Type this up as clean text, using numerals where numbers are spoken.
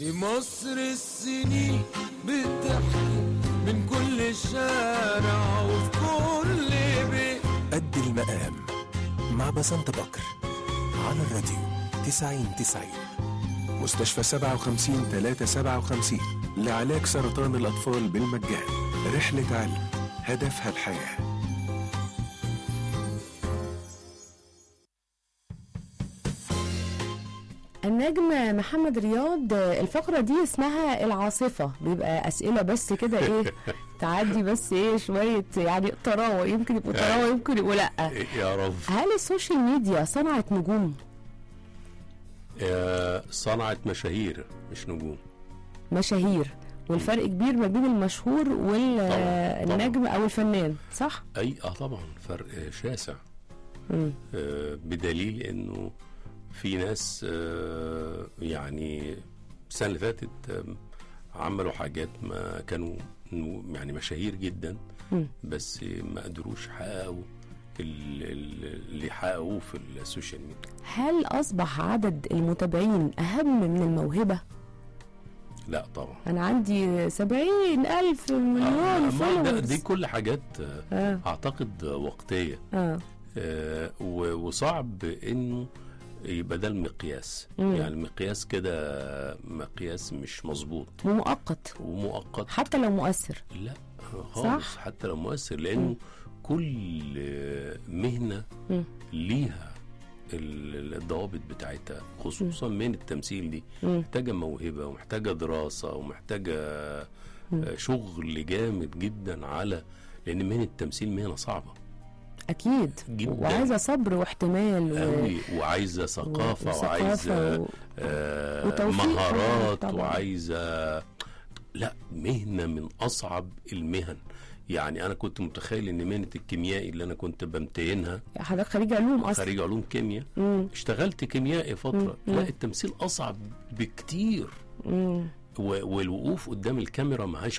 في مصر السنين بتحكي من كل شارع وفي كل بيت. قد المقام مع بسنت بكر على الراديو 90-90. مستشفى 57-357 لعلاج سرطان الأطفال بالمجان. رحلة علم هدفها الحياة. النجم محمد رياض، الفقرة دي اسمها العاصفة، بيبقى أسئلة بس كده ايه تعدي بس ايه شوية يعني طراوة، يمكن يبقوا طراوة يمكن يبقوا لأ. يا رب. هل السوشيال ميديا صنعت نجوم؟ صنعت مشاهير مش نجوم. مشاهير، والفرق كبير ما بين المشهور والنجم أو الفنان، صح؟ أي طبعا فرق شاسع. بدليل إنه في ناس يعني السنة اللي فاتت عملوا حاجات ما كانوا يعني مشاهير جدا، بس ما قدروش يحققوا اللي حققوه في السوشيال ميديا. هل أصبح عدد المتابعين أهم من الموهبة؟ لا طبعا. أنا عندي 70,000 مليون فولورز. دي كل حاجات أعتقد وقتية. وصعب إنه يبقى ده المقياس. يعني المقياس كده مقياس مش مظبوط ومؤقت حتى لو مؤثر. لا خالص، صح؟ حتى لو مؤثر، لأنه كل مهنة ليها الضوابط بتاعتها، خصوصا من التمثيل دي محتاجة موهبة ومحتاجة دراسة ومحتاجة شغل جامد جدا، على لأن مهنة التمثيل مهنة صعبة أكيد جداً، وعايزة صبر واحتمال وعايزة ثقافة وعايزة مهارات وعايزة، لا مهنة من أصعب المهن. يعني أنا كنت متخيل إن مهنة الكيميائي اللي أنا كنت بمتهنها، حضرتك خريج علوم أصلا، خريج علوم كيمياء، اشتغلت كيميائي فترة. لا التمثيل أصعب بكتير، والوقوف قدام الكاميرا معهاش